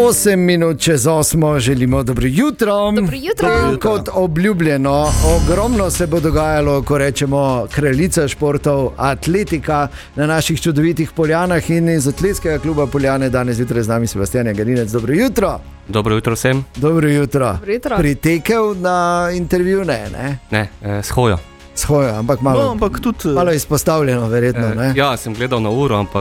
8 minut čez 8 želimo dobro jutro. Dobro jutro. Kot obljubljeno, ogromno se bo dogajalo, ko rečemo kraljica športov, atletika na naših čudovitih Poljanah in iz atletskega kluba Poljane danes zjutraj z nami Sebastian Jagarinec. Dobro jutro. Dobro jutro vsem. Dobro jutro. Dobro jutro. Pritekel na intervju, ne? Ne, s hojo. S hojo, ampak malo izpostavljeno, verjetno. Ne? Ja, sem gledal na uro, ampak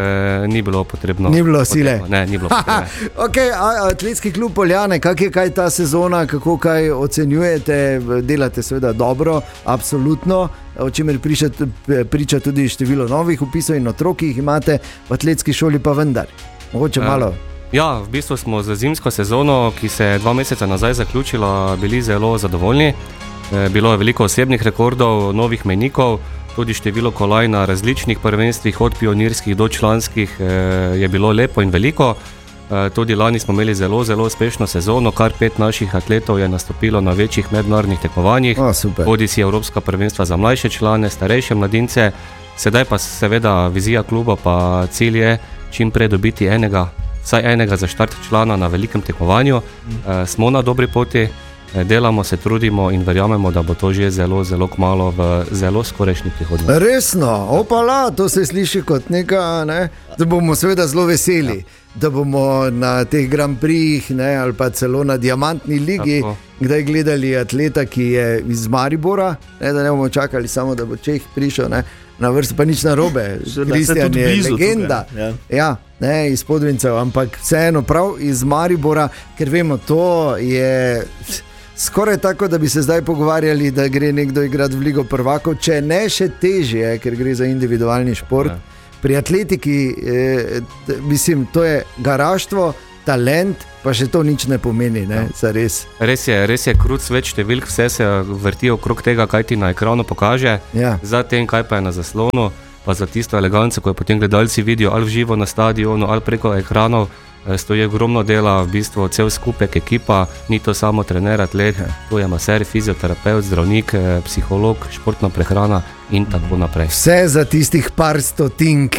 ni bilo potrebno. Ni bilo sile. Ne, ni bilo potrebno. Okay, atletski klub Poljane, kaj ta sezona, kako kaj ocenjujete, delate seveda dobro, absolutno, o čemer priča tudi število novih vpisov in otrok, ki jih imate v atletski šoli, pa vendar. Mogoče malo. Ja, v bistvu smo za zimsko sezono, ki se je 2 meseca nazaj zaključila, bili zelo zadovoljni. Bilo je veliko osebnih rekordov, novih mejnikov, tudi število kolaj na različnih prvenstvih, od pionirskih do članskih, je bilo lepo in veliko. Tudi lani smo imeli zelo, zelo uspešno sezono, kar 5 naših atletov je nastopilo na večjih mednarodnih tekmovanjih. Bodi si Evropska prvenstva za mlajše člane, starejše mladince, sedaj pa seveda vizija kluba pa cilj je čim prej dobiti vsaj enega za štart člana na velikem tekmovanju. Smo na dobri poti. Delamo se, trudimo in verjamemo, da bo to že zelo, zelo kmalu v zelo skorajšnji prihodnosti. Resno, opala, to se sliši kot nekaj, ne? Da bomo seveda zelo veseli, da bomo na teh Grand Prix ali pa celo na Diamantni ligi kdaj gledali atleta, ki je iz Maribora, da ne bomo čakali samo, da bo Čeh prišel na vrsto, pa nič narobe. Kristjan je legenda. Tukaj, ja, ne, iz Podvincev, ampak vseeno prav iz Maribora, ker vemo, to je skoraj tako, da bi se zdaj pogovarjali, da gre nekdo igrati v Ligo prvakov, če ne še težje, ker gre za individualni šport. Ja. Pri atletiki, mislim, to je garaštvo, talent, pa še to nič ne pomeni, ne, za res. Res je krut svet številk, vse se vrti okrog tega, kaj ti na ekranu pokaže, za tem, kaj pa je na zaslonu, pa za tisto eleganco, ko jo potem gledalci vidijo ali v živo na stadionu ali preko ekranov. Stoji ogromno dela, v bistvu cel skupek, ekipa, ni to samo trener, atlet, tu je maser, fizioterapeut, zdravnik, psiholog, športna prehrana in tako naprej. Vse za tistih par stotink.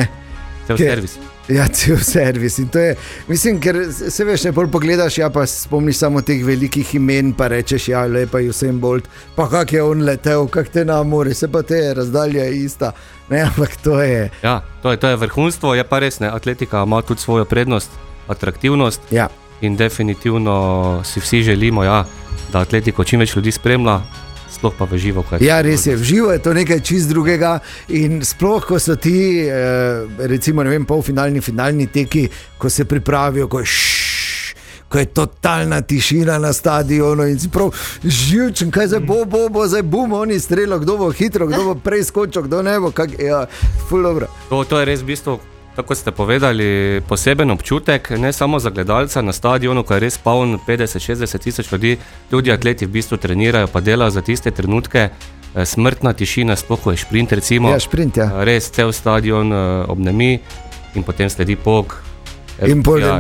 Cel servis. Ja, cel servis. In to je, mislim, ker se veš, ne pol pogledaš, ja, pa spomniš samo teh velikih imen, pa rečeš, ja, lepa Usain Bolt, pa kak je on letel, kak te na more, se pa te razdalja je ista. Ne, ampak to je... Ja, to je vrhunstvo, je pa res, ne, atletika ima tudi svojo prednost, atraktivnost, in definitivno si vsi želimo, da atletiko čim več ljudi spremlja, sploh pa v živo. Ja, res je, v živo je to nekaj čist drugega in sploh, ko so ti, recimo, ne vem, polfinalni, finalni teki, ko se pripravijo, ko je totalna tišina na stadionu in si prav živčen, kaj zdaj zdaj boom, oni strelo, kdo bo hitro, kdo bo prej skočil, kdo ne bo, ful dobro. To je res v bistvu, tako ste povedali, poseben občutek, ne samo za gledalca na stadionu, ko je res poln 50-60 tisoč ljudi, tudi atleti v bistvu trenirajo, pa delajo za tiste trenutke, smrtna tišina, sploh ko je šprint recimo, šprint, res cel stadion obnemi in potem sledi pok. In potem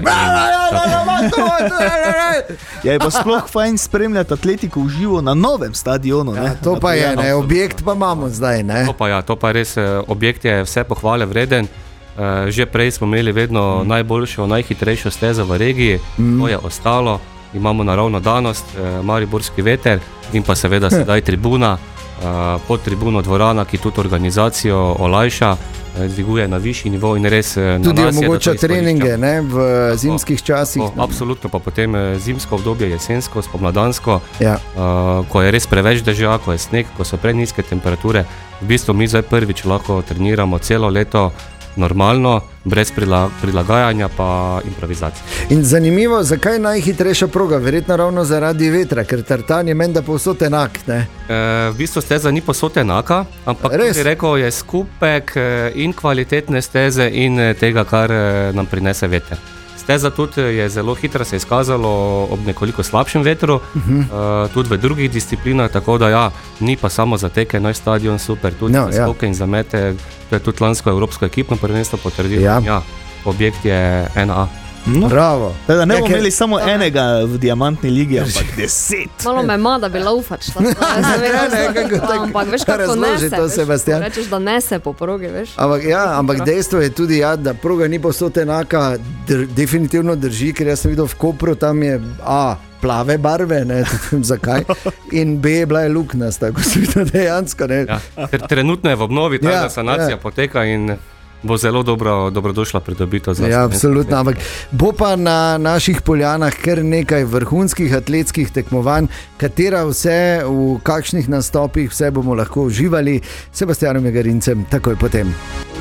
je pa sploh fajn spremljati atletiko v živo na novem stadionu. To pa je, objekt pa imamo zdaj. To pa res, objekt je vse pohvale vreden. Že prej smo imeli vedno najboljšo, najhitrejšo stezo v regiji, to je ostalo, imamo naravno danost, mariborski veter in pa seveda sedaj tribuna, pod tribuno dvorana, ki tudi organizacijo olajša, dviguje na višji nivo in res tudi omogoča treninge v zimskih časih. Absolutno, pa potem zimsko obdobje, jesensko, spomladansko, ko je res preveč dežja, ko je sneg, ko so prenizke temperature, v bistvu mi zdaj prvič lahko treniramo celo leto normalno, brez prilagajanja pa improvizacije. In zanimivo, zakaj najhitrejša proga? Verjetno ravno zaradi vetra, ker tartan je menda povsod enak, ne? V bistvu steza ni povsod enaka, ampak tudi rekel je skupek in kvalitetne steze in tega, kar nam prinese veter. Steza tudi je zelo hitra, se je izkazalo ob nekoliko slabšem vetru, tudi v drugih disciplinah, tako da ni pa samo za teke, naš stadion super, tudi za skoke in zamete, to je tudi lansko evropsko ekipno prvenstvo potrdilo. Objekt je 1A. No. Bravo. Teda ne bomo imeli samo enega v diamantni ligi, ampak 10. Malo me ima, da bi laufač. Ampak veš, kako razloži nese. to, Sebastian. Rečeš, da nese po progi, veš. Ampak dejstvo je tudi, da proga ni povsod enaka, definitivno drži, ker jaz sem videl v Kopru, tam je plave barve, ne, zakaj, in B je bila luknasta, ko sem videl dejansko. Ne. Ja, trenutno je v obnovi, ta sanacija poteka in bo zelo dobrodošla pridobitev za Ja, absolutno, ampak bo pa na naših Poljanah kar nekaj vrhunskih atletskih tekmovanj, katera vse, v kakšnih nastopih vse bomo lahko uživali. Sebastianom Jegarincem takoj potem.